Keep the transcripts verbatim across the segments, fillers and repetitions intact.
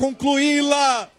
concluí-la.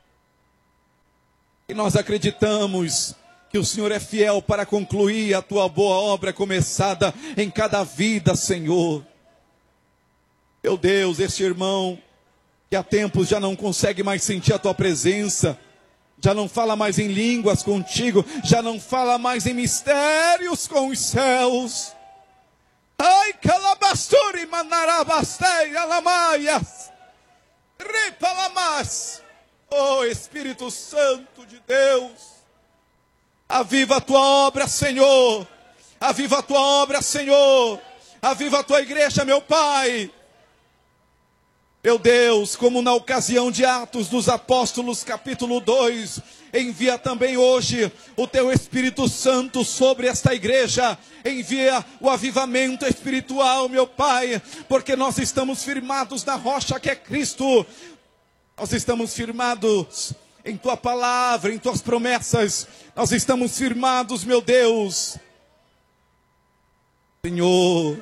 E nós acreditamos que o Senhor é fiel para concluir a tua boa obra começada em cada vida, Senhor. Meu Deus, este irmão que há tempos já não consegue mais sentir a tua presença, já não fala mais em línguas contigo, já não fala mais em mistérios com os céus. Ai, calabasturi manarabastei alamaias, ripalamas. Oh, Espírito Santo de Deus, aviva a tua obra, Senhor. Aviva a tua obra, Senhor. Aviva a tua igreja, meu Pai. Meu Deus, como na ocasião de Atos dos Apóstolos, capítulo dois, envia também hoje o teu Espírito Santo sobre esta igreja. Envia o avivamento espiritual, meu Pai, porque nós estamos firmados na rocha que é Cristo. Nós estamos firmados em tua palavra, em tuas promessas. Nós estamos firmados, meu Deus. Senhor,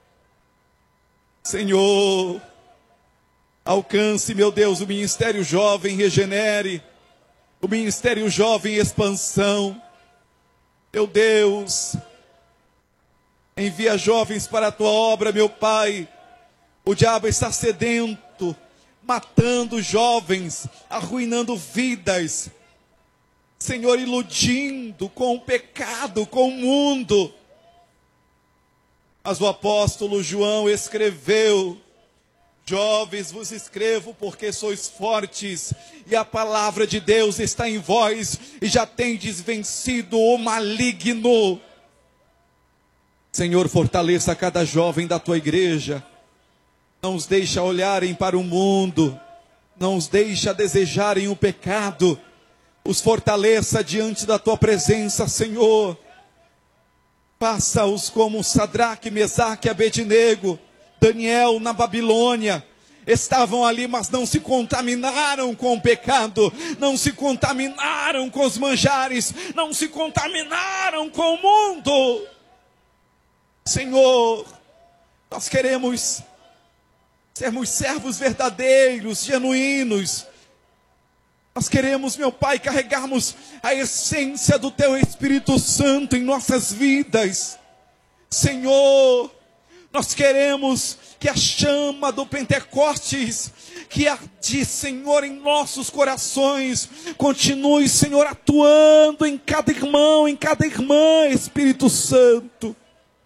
Senhor, alcance, meu Deus, o Ministério Jovem Regenere, o Ministério Jovem Expansão. Meu Deus, envia jovens para a tua obra, meu Pai. O diabo está sedento, matando jovens, arruinando vidas. Senhor, iludindo com o pecado, com o mundo. Mas o apóstolo João escreveu: jovens, vos escrevo porque sois fortes, e a palavra de Deus está em vós, e já tendes vencido o maligno. Senhor, fortaleça cada jovem da tua igreja. Não os deixa olharem para o mundo, não os deixa desejarem o pecado. Os fortaleça diante da tua presença, Senhor. Faça-os como Sadraque, Mesaque e Abednego, Daniel na Babilônia. Estavam ali, mas não se contaminaram com o pecado, não se contaminaram com os manjares, não se contaminaram com o mundo. Senhor, nós queremos sermos servos verdadeiros, genuínos. Nós queremos, meu Pai, carregarmos a essência do teu Espírito Santo em nossas vidas. Senhor, nós queremos que a chama do Pentecostes, que arde, Senhor, em nossos corações, continue, Senhor, atuando em cada irmão, em cada irmã, Espírito Santo.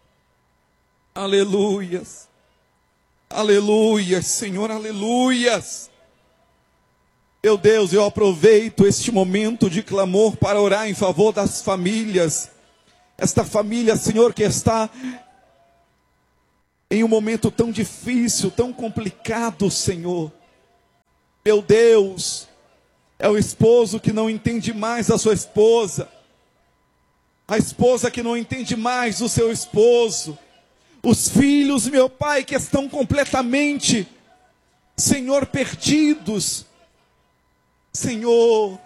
Aleluias. Aleluias, Senhor, aleluias. Meu Deus, eu aproveito este momento de clamor para orar em favor das famílias. Esta família, Senhor, que está em um momento tão difícil, tão complicado, Senhor. Meu Deus, é o esposo que não entende mais a sua esposa. A esposa que não entende mais o seu esposo. Os filhos, meu Pai, que estão completamente, Senhor, perdidos. Senhor,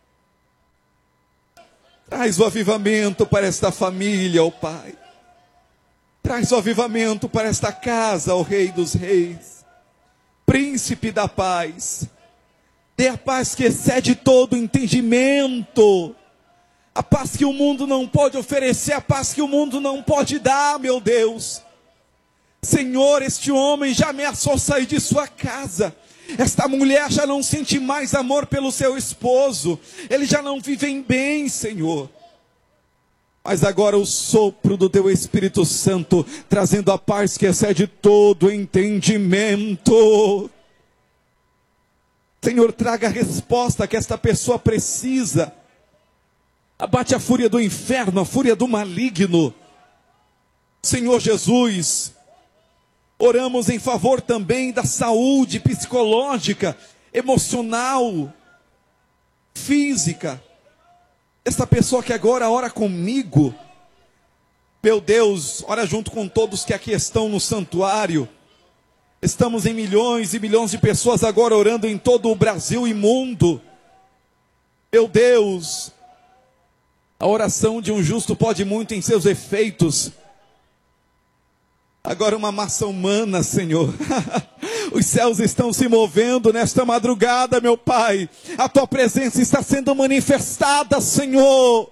traz o avivamento para esta família, ó Pai. Traz o avivamento para esta casa, ó Rei dos Reis. Príncipe da paz. Dê a paz que excede todo entendimento. A paz que o mundo não pode oferecer, a paz que o mundo não pode dar, meu Deus. Senhor, este homem já ameaçou sair de sua casa. Esta mulher já não sente mais amor pelo seu esposo. Eles já não vivem bem, Senhor. Mas agora o sopro do teu Espírito Santo, trazendo a paz que excede todo entendimento. Senhor, traga a resposta que esta pessoa precisa. Abate a fúria do inferno, a fúria do maligno. Senhor Jesus, oramos em favor também da saúde psicológica, emocional, física. Esta pessoa que agora ora comigo, meu Deus, ora junto com todos que aqui estão no santuário. Estamos em milhões e milhões de pessoas agora orando em todo o Brasil e mundo. Meu Deus, a oração de um justo pode muito em seus efeitos. Agora uma massa humana, Senhor, Os céus estão se movendo nesta madrugada, meu Pai. A tua presença está sendo manifestada, Senhor.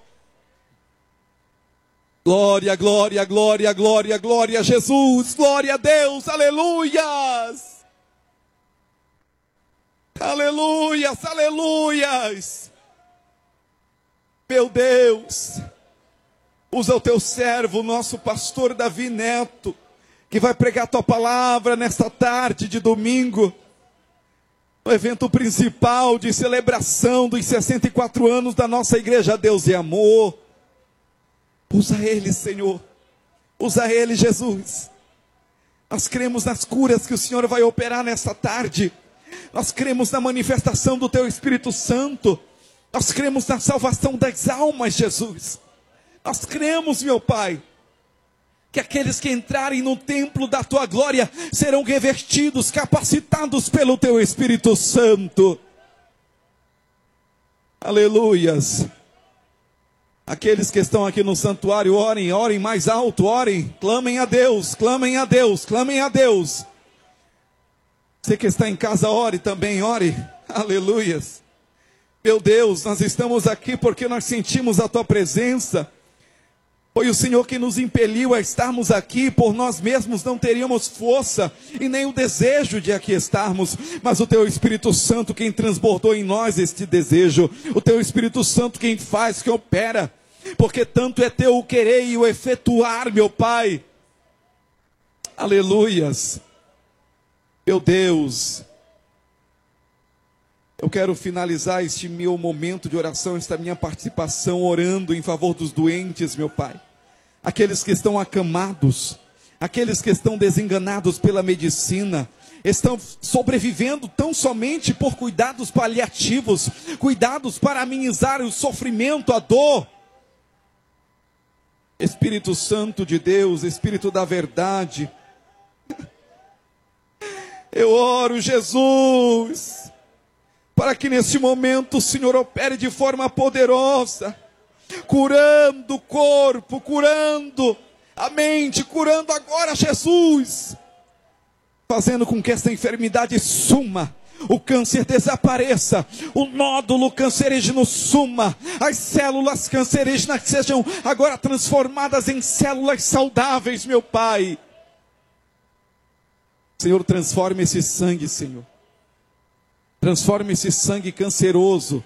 Glória, glória, glória, glória, glória a Jesus. Glória a Deus, aleluias. Aleluias, aleluias. Meu Deus, usa o teu servo, nosso pastor Davi Neto, que vai pregar a tua palavra nesta tarde de domingo, no evento principal de celebração dos sessenta e quatro anos da nossa igreja Deus e Amor. Usa ele, Senhor, usa ele, Jesus. Nós cremos nas curas que o Senhor vai operar nesta tarde. Nós cremos na manifestação do teu Espírito Santo. Nós cremos na salvação das almas, Jesus. Nós cremos, meu Pai, que aqueles que entrarem no templo da tua glória serão revertidos, capacitados pelo teu Espírito Santo. Aleluias. Aqueles que estão aqui no santuário, orem, orem mais alto, orem, clamem a Deus, clamem a Deus, clamem a Deus. Você que está em casa, ore também, ore. Aleluias. Meu Deus, nós estamos aqui porque nós sentimos a tua presença. Foi o Senhor que nos impeliu a estarmos aqui. Por nós mesmos não teríamos força e nem o desejo de aqui estarmos, mas o teu Espírito Santo quem transbordou em nós este desejo. O teu Espírito Santo quem faz, que opera, porque tanto é teu o querer e o efetuar, meu Pai. Aleluias. Meu Deus, eu quero finalizar este meu momento de oração, esta minha participação, orando em favor dos doentes, meu Pai. Aqueles que estão acamados, aqueles que estão desenganados pela medicina, estão sobrevivendo tão somente por cuidados paliativos, cuidados para amenizar o sofrimento, a dor. Espírito Santo de Deus, Espírito da verdade, eu oro, Jesus, para que neste momento o Senhor opere de forma poderosa, curando o corpo, curando a mente, curando agora, Jesus, fazendo com que esta enfermidade suma, o câncer desapareça, o nódulo cancerígeno suma, as células cancerígenas sejam agora transformadas em células saudáveis, meu Pai. Senhor, transforme esse sangue, Senhor. Transforme esse sangue canceroso.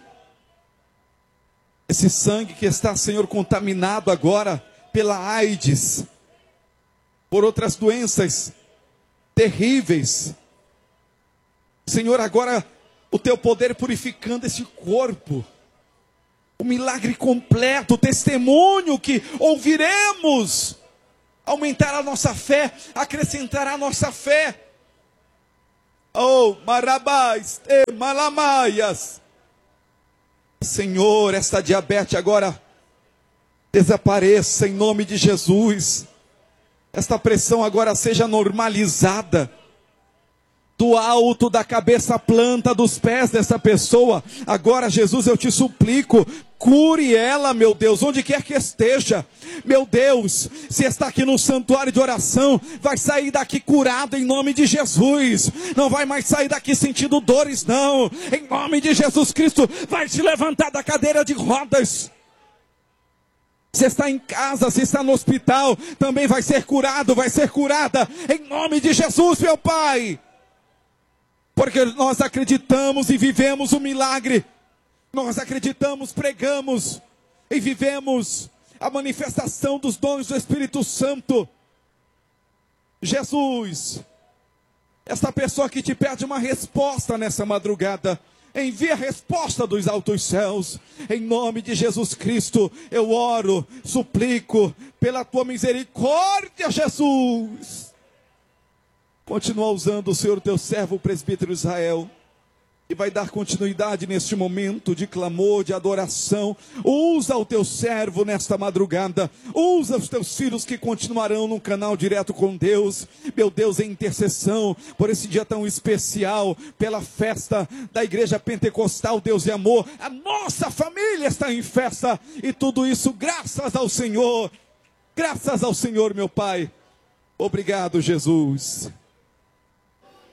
Esse sangue que está, Senhor, contaminado agora pela AIDS, por outras doenças terríveis. Senhor, agora o teu poder purificando esse corpo. O milagre completo, o testemunho que ouviremos, aumentar a nossa fé, acrescentar a nossa fé. Oh, marabás, e malamaias. Senhor, esta diabetes agora desapareça em nome de Jesus. Esta pressão agora seja normalizada. Do alto da cabeça à planta dos pés dessa pessoa. Agora, Jesus, eu te suplico, cure ela, meu Deus, onde quer que esteja. Meu Deus, se está aqui no santuário de oração, vai sair daqui curado em nome de Jesus. Não vai mais sair daqui sentindo dores, não. Em nome de Jesus Cristo, vai te levantar da cadeira de rodas. Se está em casa, se está no hospital, também vai ser curado, vai ser curada. Em nome de Jesus, meu Pai. Porque nós acreditamos e vivemos o milagre. Nós acreditamos, pregamos e vivemos a manifestação dos dons do Espírito Santo. Jesus, esta pessoa que te pede uma resposta nessa madrugada, envia a resposta dos altos céus. Em nome de Jesus Cristo, eu oro, suplico pela tua misericórdia, Jesus. Continua usando o Senhor teu servo, o presbítero Israel, e vai dar continuidade neste momento de clamor, de adoração. Usa o teu servo nesta madrugada. Usa os teus filhos que continuarão no canal direto com Deus. Meu Deus, em intercessão por esse dia tão especial, pela festa da Igreja Pentecostal Deus e Amor. A nossa família está em festa. E tudo isso graças ao Senhor. Graças ao Senhor, meu Pai. Obrigado, Jesus.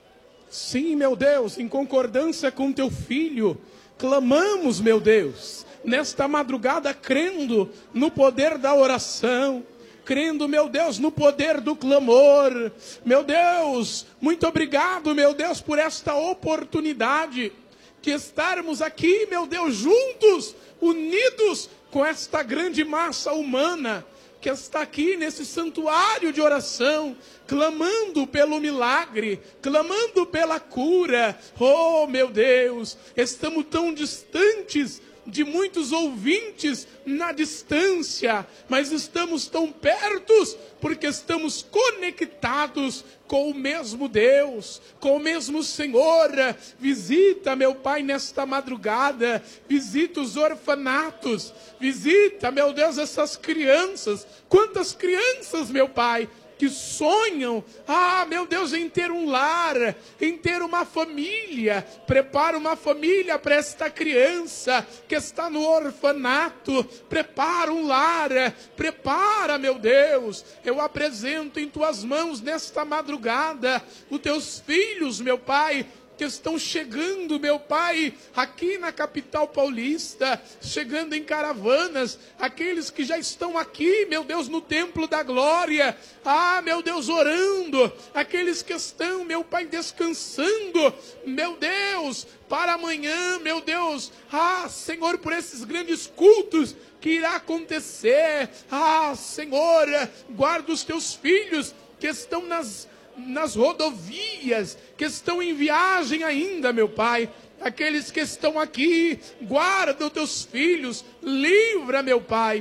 Sim, meu Deus, em concordância com teu filho, clamamos, meu Deus, nesta madrugada, crendo no poder da oração, crendo, meu Deus, no poder do clamor. Meu Deus, muito obrigado, meu Deus, por esta oportunidade de estarmos aqui, meu Deus, juntos, unidos com esta grande massa humana que está aqui nesse santuário de oração, clamando pelo milagre, clamando pela cura. Oh, meu Deus, estamos tão distantes de muitos ouvintes na distância, mas estamos tão pertos porque estamos conectados com o mesmo Deus, com o mesmo Senhor. Visita, meu Pai, nesta madrugada, visita os orfanatos, visita, meu Deus, essas crianças. Quantas crianças, meu Pai, que sonham, ah, meu Deus, em ter um lar, em ter uma família. Prepara uma família para esta criança que está no orfanato. Prepara um lar, prepara, meu Deus. Eu apresento em tuas mãos nesta madrugada os teus filhos, meu Pai, que estão chegando, meu Pai, aqui na capital paulista, chegando em caravanas, aqueles que já estão aqui, meu Deus, no templo da glória, ah, meu Deus, orando, aqueles que estão, meu Pai, descansando, meu Deus, para amanhã, meu Deus, ah, Senhor, por esses grandes cultos que irá acontecer, ah, Senhor, guarda os teus filhos que estão nas nas rodovias, que estão em viagem ainda, meu Pai, aqueles que estão aqui, guarda os teus filhos, livra, meu Pai,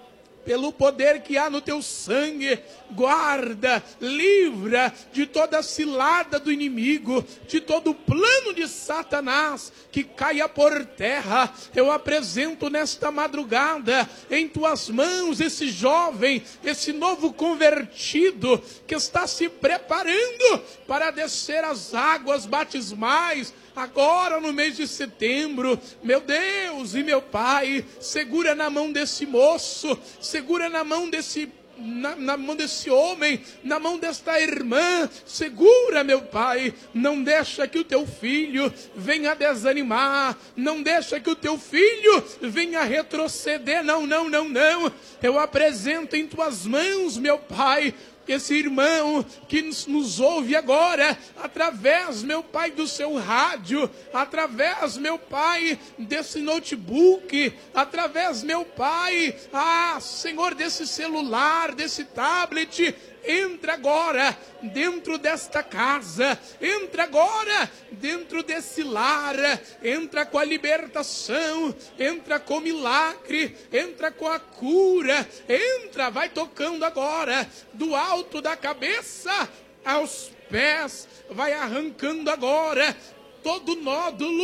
pelo poder que há no teu sangue, guarda, livra de toda a cilada do inimigo, de todo o plano de Satanás, que caia por terra. Eu apresento nesta madrugada em tuas mãos esse jovem, esse novo convertido, que está se preparando para descer as águas batismais, agora no mês de setembro. Meu Deus e meu Pai, segura na mão desse moço, segura na mão desse Na, na mão desse homem, na mão desta irmã, segura, meu Pai, não deixa que o teu filho venha desanimar, não deixa que o teu filho venha retroceder, não, não, não, não, eu apresento em tuas mãos, meu Pai, esse irmão que nos, nos ouve agora, através, meu Pai, do seu rádio, através, meu Pai, desse notebook, através, meu Pai, ah, Senhor, desse celular, desse tablet. Entra agora dentro desta casa, entra agora dentro desse lar, entra com a libertação, entra com o milagre, entra com a cura, entra, vai tocando agora, do alto da cabeça aos pés, vai arrancando agora todo nódulo,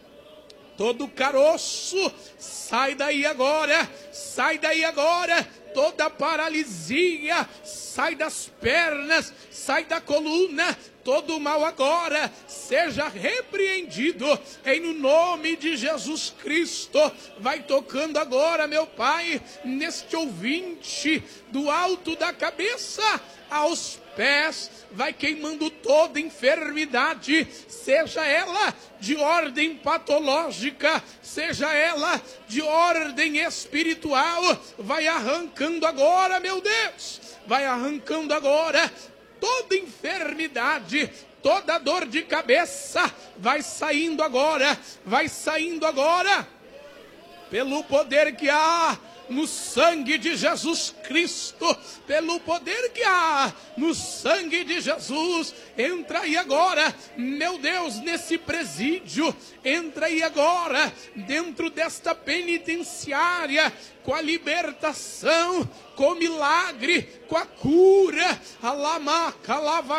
todo caroço, sai daí agora, sai daí agora, toda paralisia, sai das pernas, sai da coluna, todo mal agora seja repreendido em no nome de Jesus Cristo. Vai tocando agora, meu Pai, neste ouvinte, do alto da cabeça aos pés, vai queimando toda enfermidade, seja ela de ordem patológica, seja ela de ordem espiritual, vai arrancando agora, meu Deus, vai arrancando agora toda enfermidade, toda dor de cabeça, vai saindo agora, vai saindo agora, pelo poder que há no sangue de Jesus Cristo, pelo poder que há no sangue de Jesus. Entra aí agora, meu Deus, nesse presídio, entra aí agora, dentro desta penitenciária, com a libertação, com o milagre, com a cura, alamaca,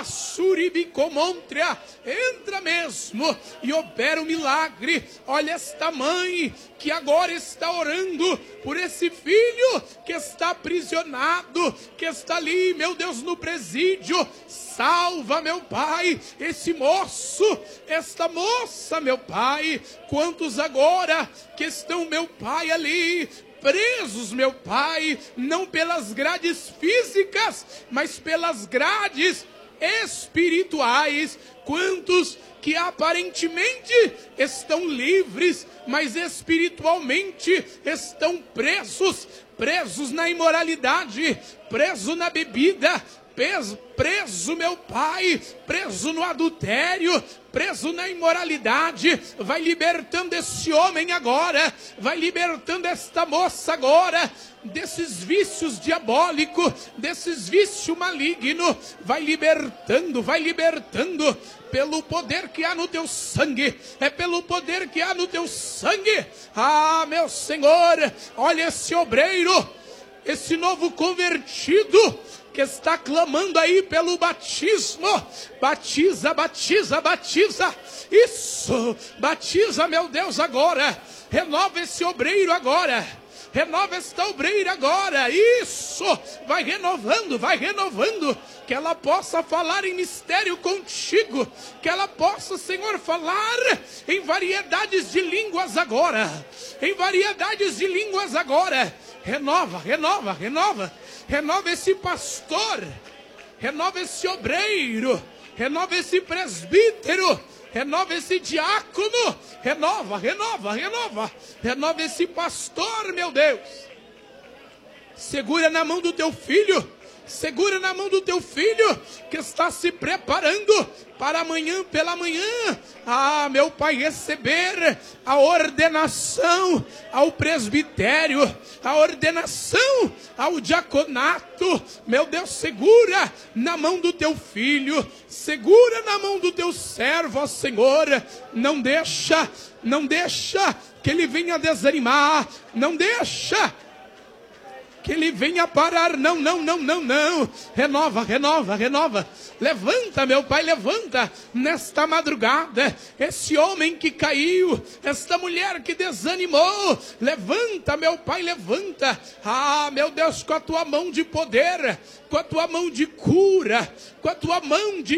lavassuribicomontria, entra mesmo e opera o milagre. Olha esta mãe que agora está orando por esse filho que está aprisionado, que está ali, meu Deus, no presídio. Salva, meu Pai, esse moço, esta moça, meu Pai. Quantos agora que estão, meu Pai, ali presos, meu Pai, não pelas grades físicas, mas pelas grades espirituais. Quantos que aparentemente estão livres, mas espiritualmente estão presos, presos na imoralidade, preso na bebida, preso, preso, meu Pai, preso no adultério, preso na imoralidade. Vai libertando esse homem agora, vai libertando esta moça agora, desses vícios diabólicos, desses vícios malignos, vai libertando, vai libertando, pelo poder que há no teu sangue, é pelo poder que há no teu sangue. Ah, meu Senhor, olha esse obreiro, esse novo convertido, que está clamando aí pelo batismo. Batiza, batiza, batiza. Isso, batiza, meu Deus, agora. Renova esse obreiro agora. Renova esta obreira agora. Isso, vai renovando, vai renovando. Que ela possa falar em mistério contigo. Que ela possa, Senhor, falar em variedades de línguas agora. Em variedades de línguas agora. Renova, renova, renova. Renova esse pastor, renova esse obreiro, renova esse presbítero, renova esse diácono, renova, renova, renova, renova esse pastor, meu Deus. Segura na mão do teu filho, segura na mão do teu filho, que está se preparando para amanhã pela manhã, ah, meu Pai, receber a ordenação ao presbitério, a ordenação ao diaconato. Meu Deus, segura na mão do teu filho, segura na mão do teu servo, ó Senhor. Não deixa, não deixa que ele venha desanimar, não deixa que ele venha parar, não, não, não, não, não. Renova, renova, renova. Levanta, meu Pai, levanta nesta madrugada esse homem que caiu, esta mulher que desanimou. Levanta, meu Pai, levanta. Ah, meu Deus, com a tua mão de poder, com a tua mão de cura, com a tua mão de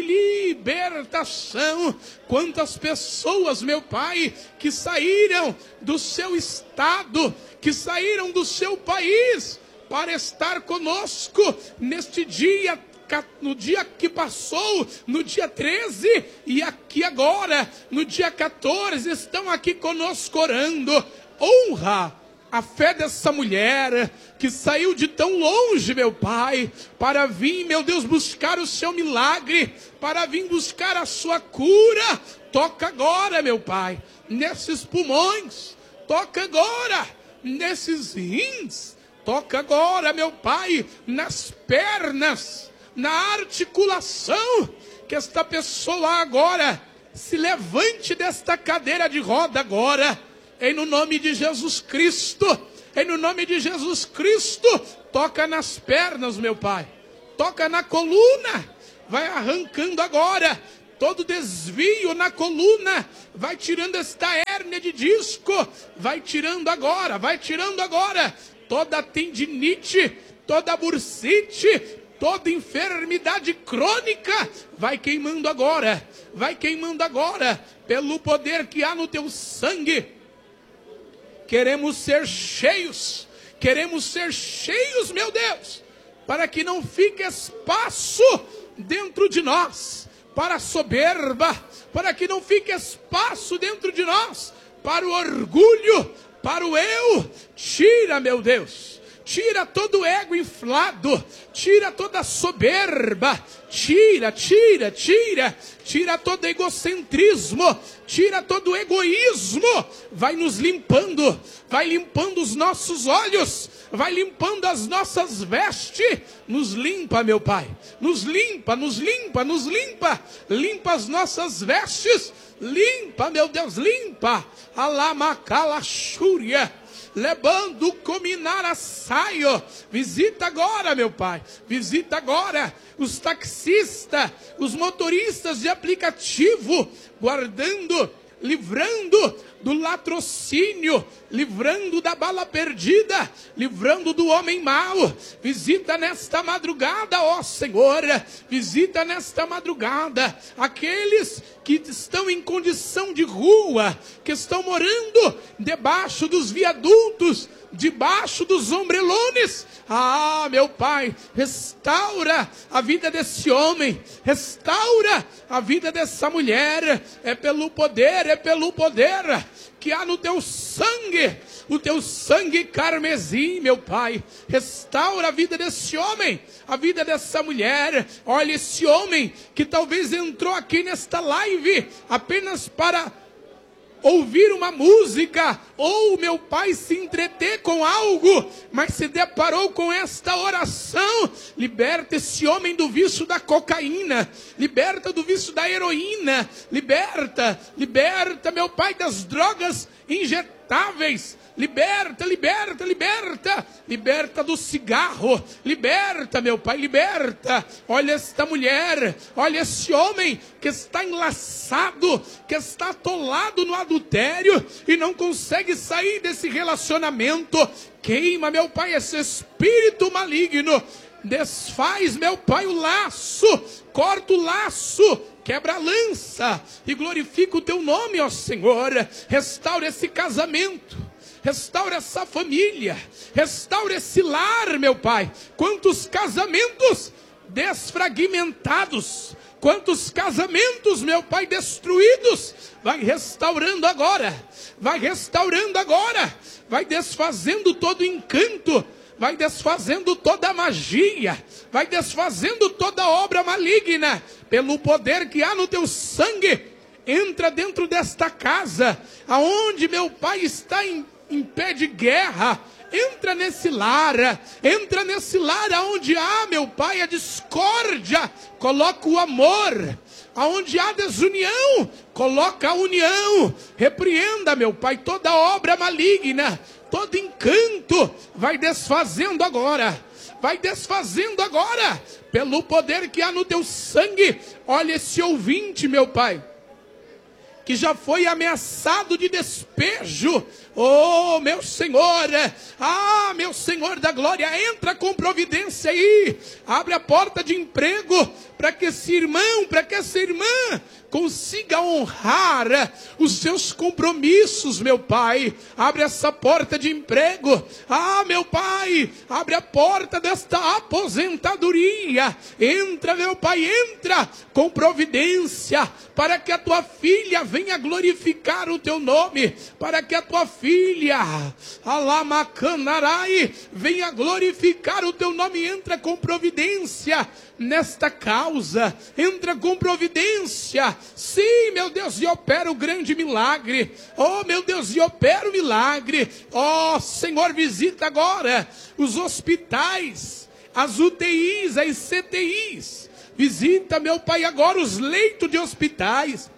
libertação. Quantas pessoas, meu Pai, que saíram do seu estado, que saíram do seu país, para estar conosco neste dia, no dia que passou, no dia treze, e aqui agora, no dia quatorze, estão aqui conosco orando. Honra a fé dessa mulher, que saiu de tão longe, meu Pai, para vir, meu Deus, buscar o seu milagre, para vir buscar a sua cura. Toca agora, meu Pai, nesses pulmões, toca agora nesses rins, toca agora, meu Pai, nas pernas, na articulação, que esta pessoa agora se levante desta cadeira de roda agora, em no nome de Jesus Cristo, em no nome de Jesus Cristo. Toca nas pernas, meu Pai, toca na coluna, vai arrancando agora todo desvio na coluna, vai tirando esta hérnia de disco, vai tirando agora, vai tirando agora, toda tendinite, toda bursite, toda enfermidade crônica, vai queimando agora, vai queimando agora, pelo poder que há no teu sangue. Queremos ser cheios, queremos ser cheios, meu Deus, para que não fique espaço dentro de nós para a soberba, para que não fique espaço dentro de nós para o orgulho, para o eu. Tira, meu Deus, tira todo o ego inflado, tira toda a soberba, tira, tira, tira, tira todo egocentrismo, tira todo o egoísmo, vai nos limpando, vai limpando os nossos olhos, vai limpando as nossas vestes, nos limpa, meu Pai, nos limpa, nos limpa, nos limpa, limpa as nossas vestes, limpa, meu Deus, limpa, alamacalaxúria, levando cominar a saio. Visita agora, meu Pai, visita agora os taxistas, os motoristas de aplicativo, guardando, livrando do latrocínio, livrando da bala perdida, livrando do homem mau. Visita nesta madrugada, ó Senhor, visita nesta madrugada aqueles que estão em condição de rua, que estão morando debaixo dos viadutos debaixo dos ombrelones. Ah, meu Pai, restaura a vida desse homem, restaura a vida dessa mulher. É pelo poder, é pelo poder que há no teu sangue, o teu sangue carmesim, meu Pai. Restaura a vida desse homem, a vida dessa mulher. Olha, esse homem que talvez entrou aqui nesta live apenas para ouvir uma música, ou, meu Pai, se entreter com algo, mas se deparou com esta oração. Liberta esse homem do vício da cocaína, liberta do vício da heroína, liberta, liberta, meu Pai, das drogas injetáveis. Liberta, liberta, liberta, liberta do cigarro, liberta, meu Pai, liberta. Olha esta mulher, olha esse homem que está enlaçado, que está atolado no adultério e não consegue sair desse relacionamento. Queima, meu Pai, esse espírito maligno. Desfaz, meu Pai, o laço, corta o laço, quebra a lança e glorifica o teu nome, ó Senhor. Restaura esse casamento, restaura essa família, restaura esse lar, meu Pai. Quantos casamentos desfragmentados, quantos casamentos, meu Pai, destruídos. Vai restaurando agora, vai restaurando agora, vai desfazendo todo o encanto, vai desfazendo toda a magia, vai desfazendo toda a obra maligna, pelo poder que há no teu sangue. Entra dentro desta casa, aonde, meu Pai, está em em pé de guerra. Entra nesse lar, entra nesse lar aonde há, meu Pai, a discórdia, coloca o amor. Aonde há desunião, coloca a união. Repreenda, meu Pai, toda obra maligna, todo encanto, vai desfazendo agora, vai desfazendo agora, pelo poder que há no teu sangue. Olha esse ouvinte, meu Pai, que já foi ameaçado de despejo. Oh, meu Senhor, ah, meu Senhor da glória, entra com providência aí, abre a porta de emprego, para que esse irmão, para que essa irmã consiga honrar os seus compromissos, meu Pai. Abre essa porta de emprego. Ah, meu Pai, abre a porta desta aposentadoria. Entra, meu Pai, entra com providência, para que a tua filha venha glorificar o teu nome, para que a tua filha, Alamacanaraí, venha glorificar o teu nome. Entra com providência nesta causa, entra com providência, sim, meu Deus, e opera o grande milagre. Oh, meu Deus, e opera o milagre. Oh, Senhor, visita agora os hospitais, as U T Is, as C T Is. Visita, meu Pai, agora os leitos de hospitais.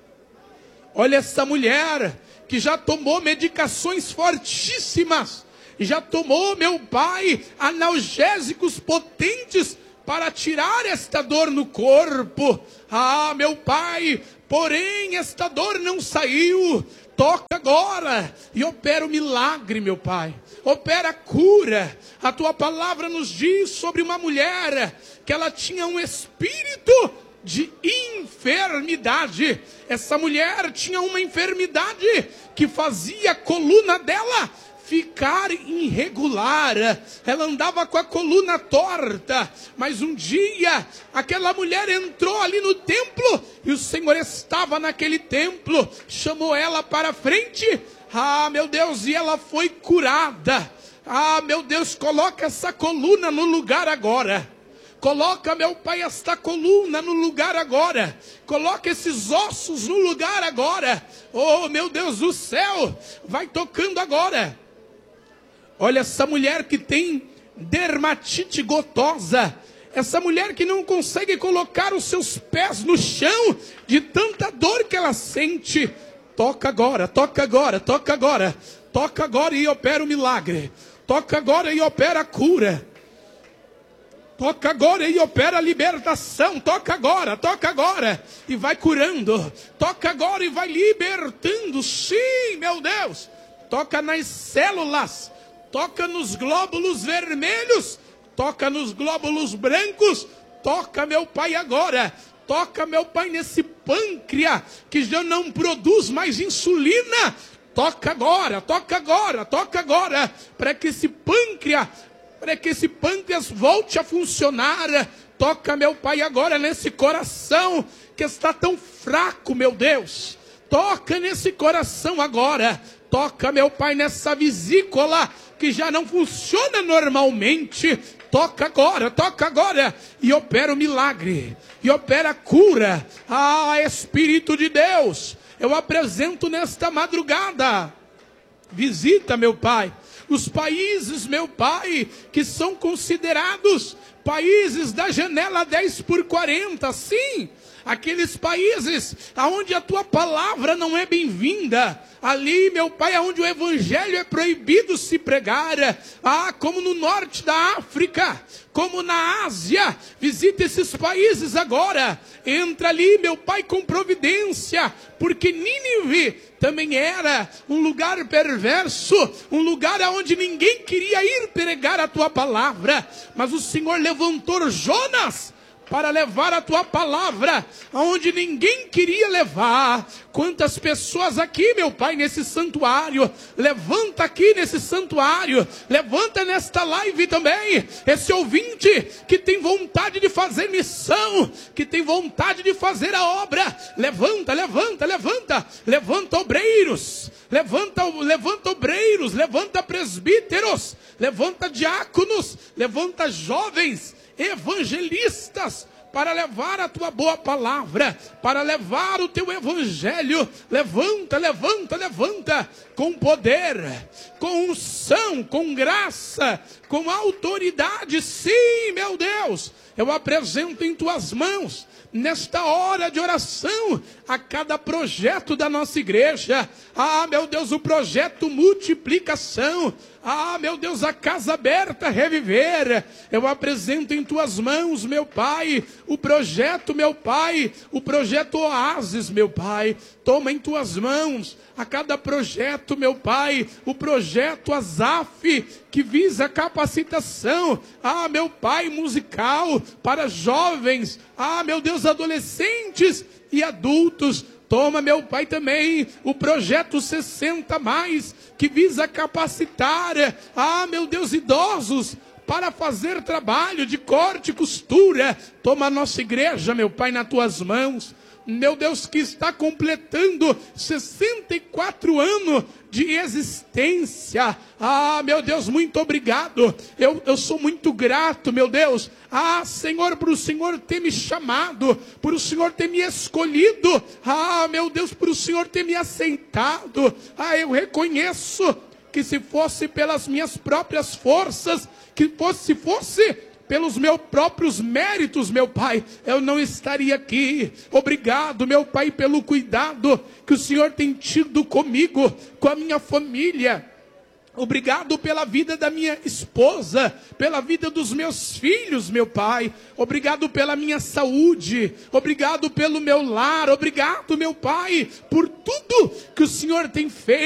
Olha essa mulher que já tomou medicações fortíssimas, já tomou, meu Pai, analgésicos potentes para tirar esta dor no corpo. Ah, meu Pai, porém esta dor não saiu. Toca agora e opera o milagre, meu Pai. Opera a cura. A tua palavra nos diz sobre uma mulher que ela tinha um espírito de enfermidade. Essa mulher tinha uma enfermidade que fazia a coluna dela ficar irregular. Ela andava com a coluna torta. Mas um dia aquela mulher entrou ali no templo e o Senhor estava naquele templo, chamou ela para frente. Ah, meu Deus, e ela foi curada. Ah, meu Deus, coloca essa coluna no lugar agora. Coloca, meu Pai, esta coluna no lugar agora. Coloca esses ossos no lugar agora. Oh, meu Deus do céu, vai tocando agora. Olha essa mulher que tem dermatite gotosa. Essa mulher que não consegue colocar os seus pés no chão de tanta dor que ela sente. Toca agora, toca agora, toca agora. Toca agora e opera o milagre. Toca agora e opera a cura. Toca agora e opera a libertação. Toca agora, toca agora e vai curando. Toca agora e vai libertando. Sim, meu Deus. Toca nas células. Toca nos glóbulos vermelhos. Toca nos glóbulos brancos. Toca, meu Pai, agora. Toca, meu Pai, nesse pâncreas que já não produz mais insulina. Toca agora, toca agora, toca agora, para que esse pâncreas, para que esse pâncreas volte a funcionar. Toca, meu Pai, agora nesse coração que está tão fraco, meu Deus. Toca nesse coração agora. Toca, meu Pai, nessa vesícula que já não funciona normalmente. Toca agora, toca agora. E opera o milagre. E opera a cura. Ah, Espírito de Deus, eu apresento nesta madrugada. Visita, meu Pai, os países, meu Pai, que são considerados países da janela dez por quarenta, sim. Aqueles países onde a tua palavra não é bem-vinda. Ali, meu Pai, onde o evangelho é proibido se pregar. Ah, como no norte da África, como na Ásia. Visita esses países agora. Entra ali, meu Pai, com providência. Porque Nínive também era um lugar perverso, um lugar onde ninguém queria ir pregar a tua palavra. Mas o Senhor levantou Jonas para levar a tua palavra aonde ninguém queria levar. Quantas pessoas aqui, meu Pai, nesse santuário. Levanta aqui nesse santuário. Levanta nesta live também. Esse ouvinte que tem vontade de fazer missão, que tem vontade de fazer a obra. Levanta, levanta, levanta. Levanta obreiros. Levanta, levanta obreiros. Levanta presbíteros. Levanta diáconos. Levanta jovens evangelistas, para levar a tua boa palavra, para levar o teu evangelho. Levanta, levanta, levanta, com poder, com unção, com graça, com autoridade. Sim, meu Deus, eu apresento em tuas mãos, nesta hora de oração, a cada projeto da nossa igreja. Ah, meu Deus, o projeto multiplicação. Ah, meu Deus, a casa aberta reviver. Eu apresento em tuas mãos, meu Pai, o projeto, meu Pai, o projeto Oásis, meu Pai. Toma em tuas mãos a cada projeto, meu Pai, o projeto Azaf, que visa capacitação, ah, meu Pai, musical, para jovens, ah, meu Deus, adolescentes e adultos. Toma, meu Pai, também o projeto sessenta mais, que visa capacitar, ah, meu Deus, idosos, para fazer trabalho de corte e costura. Toma a nossa igreja, meu Pai, nas tuas mãos. Meu Deus, que está completando sessenta e quatro anos de existência. Ah, meu Deus, muito obrigado. Eu, eu sou muito grato, meu Deus. Ah, Senhor, por o Senhor ter me chamado, por o Senhor ter me escolhido. Ah, meu Deus, por o Senhor ter me aceitado. Ah, eu reconheço que se fosse pelas minhas próprias forças, que fosse, se fosse pelos meus próprios méritos, meu Pai, eu não estaria aqui. Obrigado, meu Pai, pelo cuidado que o Senhor tem tido comigo, com a minha família. Obrigado pela vida da minha esposa, pela vida dos meus filhos, meu Pai. Obrigado pela minha saúde, obrigado pelo meu lar, obrigado, meu Pai, por tudo que o Senhor tem feito.